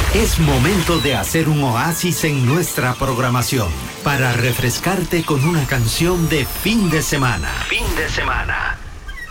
Es momento de hacer un oasis en nuestra programación para refrescarte con una canción de fin de semana. Fin de semana.